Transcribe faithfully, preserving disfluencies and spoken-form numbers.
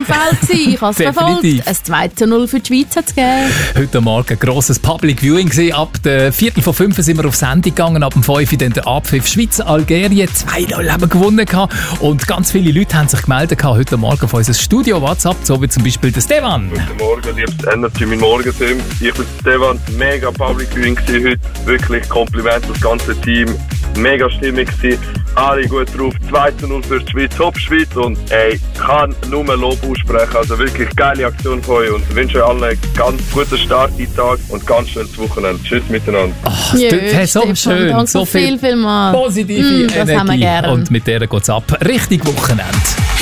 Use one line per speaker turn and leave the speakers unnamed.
Feld gewesen. Ich habe es verfolgt. Ein zwei zu null für die Schweiz hat es gegeben.
Heute Morgen ein grosses Public Viewing gewesen. Ab der Viertel vor fünf sind wir auf Sendung gegangen. Ab dem fünf dann der Abpfiff. Schweiz, Algerien, zwei null haben wir gewonnen gehabt. Und ganz viele Leute haben sich gemeldet gehabt heute Morgen auf unser Studio WhatsApp, so wie zum Beispiel der Stefan.
Guten Morgen, liebes Energy, mein Morgenteam. Ich bin Stefan, mega Public Viewing gewesen heute. Wirklich Kompliment das ganze Team. Mega Stimmung gewesen. Alle gut drauf. zwei zu null für die Schweiz, Hopp Schweiz. Und ey, kann nur Lob aussprechen. Also wirklich geile Aktion von euch. Und ich wünsche euch allen einen ganz guten Start in den Tag und ganz schönes Wochenende. Tschüss miteinander.
Oh, das ja, ist so schön.
Danke
so
viel, viel mal.
Positive
mm, das
Energie.
haben wir gern.
Und mit der geht es ab. Richtig Wochenende.